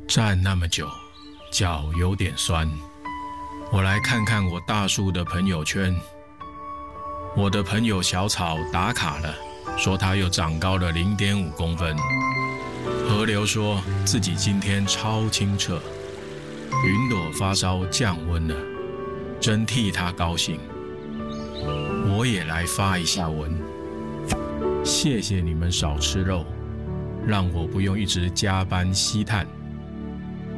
站那么久，脚有点酸。我来看看我大树的朋友圈。我的朋友小草打卡了，说他又长高了0.5公分。河流说自己今天超清澈。云朵发烧降温了，真替他高兴。我也来发一下文。谢谢你们少吃肉，让我不用一直加班吸碳。